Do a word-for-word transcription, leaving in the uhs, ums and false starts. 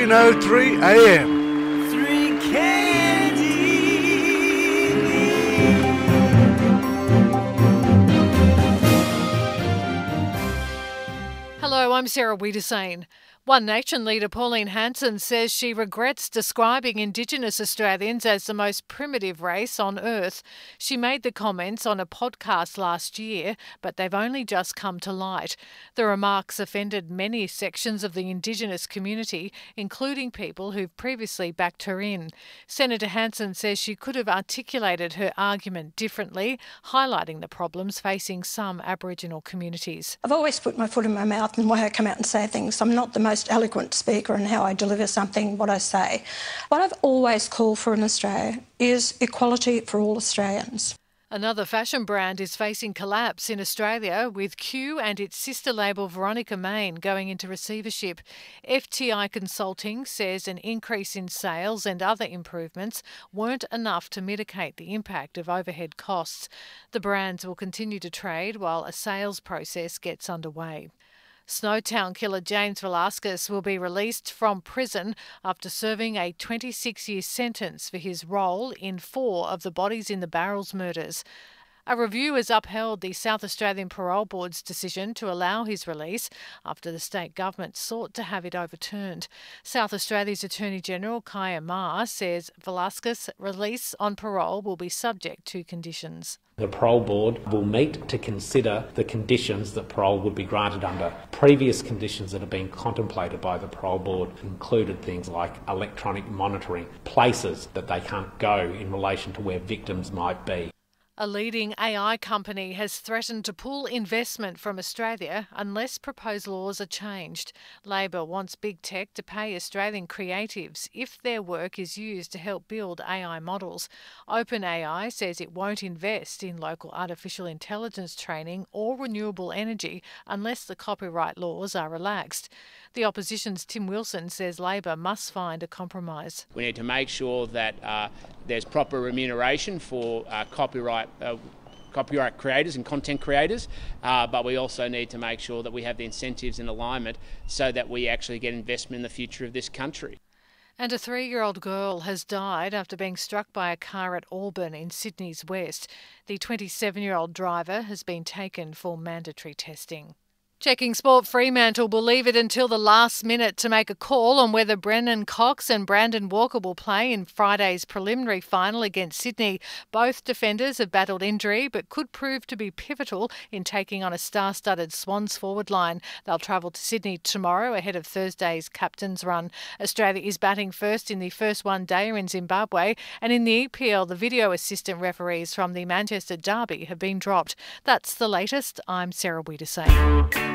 nineteen oh three A M. Three Candy. Hello, I'm Sarah Wiedersane. One Nation leader Pauline Hanson says she regrets describing Indigenous Australians as the most primitive race on Earth. She made the comments on a podcast last year, but they've only just come to light. The remarks offended many sections of the Indigenous community, including people who've previously backed her in. Senator Hanson says she could have articulated her argument differently, highlighting the problems facing some Aboriginal communities. I've always put my foot in my mouth in the way I come out and say things. I'm not the most eloquent speaker in how I deliver something, what I say. What I've always called for in Australia is equality for all Australians. Another fashion brand is facing collapse in Australia, with Q and its sister label Veronica Main going into receivership. F T I Consulting says an increase in sales and other improvements weren't enough to mitigate the impact of overhead costs. The brands will continue to trade while a sales process gets underway. Snowtown killer James Velasquez will be released from prison after serving a twenty-six-year sentence for his role in four of the bodies in the Barrels murders. A review has upheld the South Australian Parole Board's decision to allow his release after the state government sought to have it overturned. South Australia's Attorney-General Kaya Ma says Velasquez's release on parole will be subject to conditions. The Parole Board will meet to consider the conditions that parole would be granted under. Previous conditions that have been contemplated by the Parole Board included things like electronic monitoring, places that they can't go in relation to where victims might be. A leading A I company has threatened to pull investment from Australia unless proposed laws are changed. Labor wants big tech to pay Australian creatives if their work is used to help build A I models. OpenAI says it won't invest in local artificial intelligence training or renewable energy unless the copyright laws are relaxed. The opposition's Tim Wilson says Labor must find a compromise. We need to make sure that uh, there's proper remuneration for uh, copyright Uh, copyright creators and content creators, uh, but we also need to make sure that we have the incentives in alignment so that we actually get investment in the future of this country. And a three-year-old girl has died after being struck by a car at Auburn in Sydney's west. The twenty-seven-year-old driver has been taken for mandatory testing. Checking Sport, Fremantle will leave it until the last minute to make a call on whether Brennan Cox and Brandon Walker will play in Friday's preliminary final against Sydney. Both defenders have battled injury but could prove to be pivotal in taking on a star-studded Swans forward line. They'll travel to Sydney tomorrow ahead of Thursday's captain's run. Australia is batting first in the first one-dayer in Zimbabwe, and in the E P L, the video assistant referees from the Manchester Derby have been dropped. That's the latest. I'm Sarah Wiedersane.